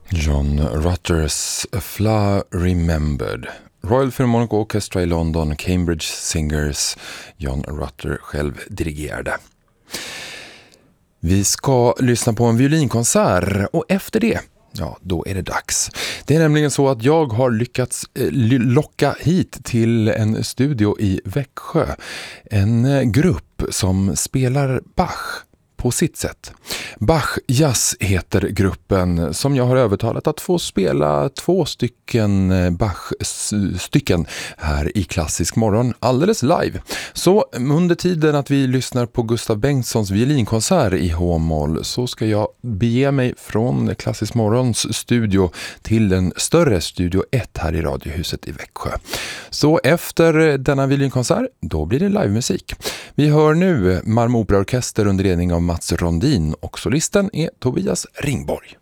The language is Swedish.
John Rutters A Flower Remembered. Royal Philharmonic Orchestra i London, Cambridge Singers, John Rutter själv dirigerade. Vi ska lyssna på en violinkonsert och efter det, ja, då är det dags. Det är nämligen så att jag har lyckats locka hit till en studio i Växjö. En grupp som spelar Bach på sitt sätt. Bach Jazz heter gruppen som jag har övertalat att få spela 2 stycken Bach-stycken här i Klassisk morgon alldeles live. Så under tiden att vi lyssnar på Gustav Bengtssons violinkonsert i H-moll så ska jag bege mig från Klassisk morgons studio till den större studio 1 här i Radiohuset i Växjö. Så efter denna violinkonsert, då blir det livemusik. Vi hör nu Malmö Operaorkester under ledning av Mats Rondin och solisten är Tobias Ringborg.